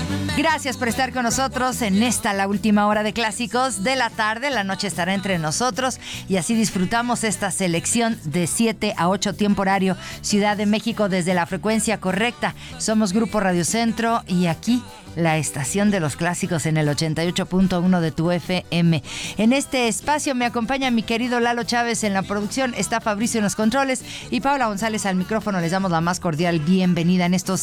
Gracias por estar con nosotros en esta, la última hora de clásicos de la tarde. La noche estará entre nosotros y así disfrutamos esta selección de 7 a 8 tiempo horario Ciudad de México desde la frecuencia correcta. Somos Grupo Radio Centro y aquí la estación de los clásicos en el 88.1 de tu FM. En este espacio me acompaña mi querido Lalo Chávez en la producción, está Fabricio en los controles y Paula González al micrófono. Les damos la más cordial bienvenida en estos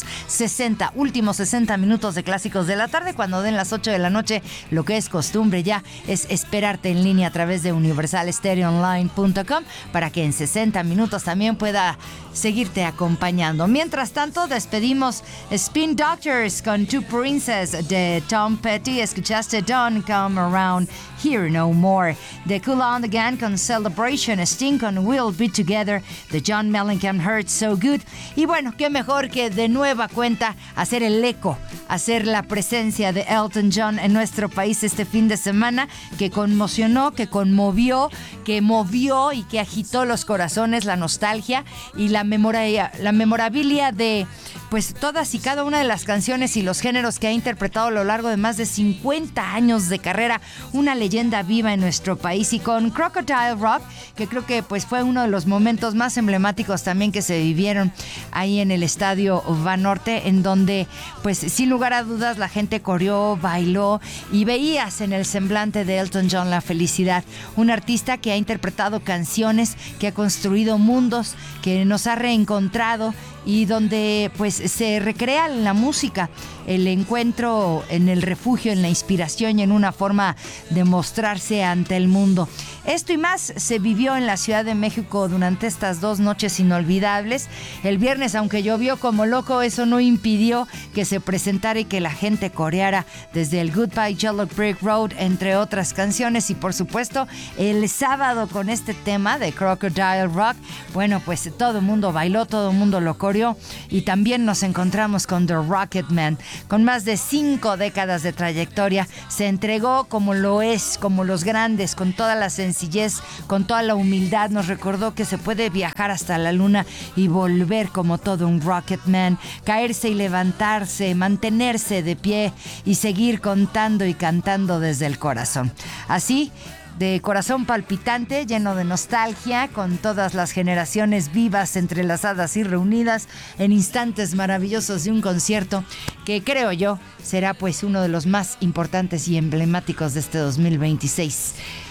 últimos 60 minutos de clásicos de la tarde. Cuando den las 8 de la noche, lo que es costumbre ya es esperarte en línea a través de universalestereoonline.com para que en 60 minutos también pueda seguirte acompañando. Mientras tanto, despedimos Spin Doctors con Two Princess de Tom Petty. Escuchaste Don't Come Around Here No More. The Cool On Again con Celebration. Sting con We'll Be Together de John Mellencamp, Hurt So Good. Y bueno, qué mejor que de nueva cuenta hacer el eco, hacer la presencia de Elton John en nuestro país este fin de semana, que conmocionó, que conmovió, que movió y que agitó los corazones, la nostalgia y la memorabilia de pues todas y cada una de las canciones y los géneros que ha interpretado a lo largo de más de 50 años de carrera, una leyenda viva en nuestro país. Y con Crocodile Rock, que creo que pues fue uno de los momentos más emblemáticos también que se vivieron ahí en el Estadio Banorte, en donde pues sin lugar a dudas la gente coreó, bailó y veías en el semblante de Elton John la felicidad. Un artista que ha interpretado canciones, que ha construido mundos, que nos ha reencontrado y donde pues se recrea en la música el encuentro en el refugio, en la inspiración y en una forma de mostrarse ante el mundo. Esto y más se vivió en la Ciudad de México durante estas 2 noches inolvidables. El viernes, aunque llovió como loco, eso no impidió que se presentara y que la gente coreara desde el Goodbye Yellow Brick Road, entre otras canciones. Y por supuesto, el sábado con este tema de Crocodile Rock, bueno, pues todo el mundo bailó, todo el mundo lo coreó. Y también nos encontramos con The Rocketman. Con más de 5 décadas de trayectoria, se entregó como lo es, como los grandes, con toda la sencillez, con toda la humildad. Nos recordó que se puede viajar hasta la luna y volver como todo un Rocketman, caerse y levantarse, mantenerse de pie y seguir contando y cantando desde el corazón. Así, de corazón palpitante, lleno de nostalgia, con todas las generaciones vivas, entrelazadas y reunidas en instantes maravillosos de un concierto que creo yo será pues uno de los más importantes y emblemáticos de este 2026.